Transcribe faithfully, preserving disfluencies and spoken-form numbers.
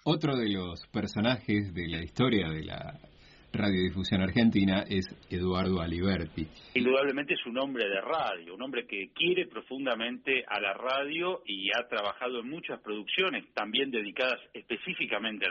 Otro de los personajes de la historia de la radiodifusión argentina es Eduardo Aliberti. Indudablemente es un hombre de radio, un hombre que quiere profundamente a la radio y ha trabajado en muchas producciones, también dedicadas específicamente a